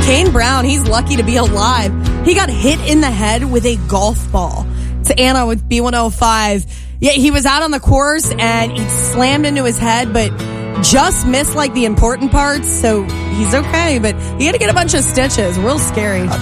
Kane Brown, he's lucky to be alive. He got hit in the head with a golf ball. It's Anna with B105. Yeah, he was out on the course and he slammed into his head, but just missed like the important parts. So he's okay, but he had to get a bunch of stitches. Real scary.